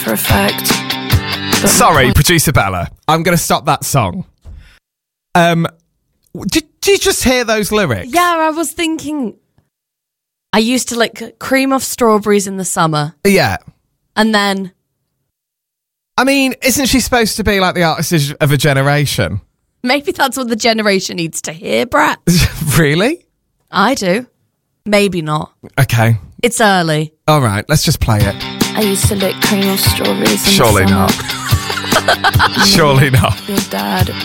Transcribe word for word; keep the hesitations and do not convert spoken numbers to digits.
for a fact. But Sorry, my- producer Bella. I'm going to stop that song. Um, did, did you just hear those lyrics? Yeah, I was thinking. I used to like cream off strawberries in the summer, Yeah. and then I mean, isn't she supposed to be like the artist of a generation? maybe that's what the generation needs to hear, Brett. Really? I do. Maybe not. Okay. It's early. All right, let's just play it. I used to lick cream off strawberries in Surely the summer. not. Surely not. Your dad